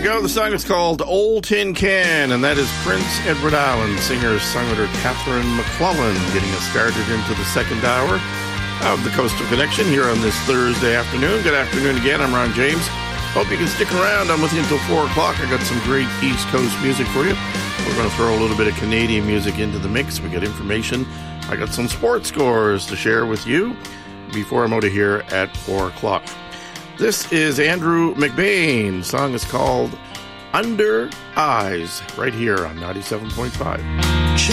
go. The song is called Old Tin Can, and that is Prince Edward Island singer-songwriter Catherine McClellan getting us started into the second hour of the Coastal Connection here on this Thursday afternoon. Good afternoon again. I'm Ron James. Hope you can stick around. I'm with you until 4 o'clock. I got some great East Coast music for you. We're going to throw a little bit of Canadian music into the mix. We got information. I got some sports scores to share with you before I'm out of here at 4 o'clock. This is Andrew McBain. The song is called Under Eyes, right here on 97.5.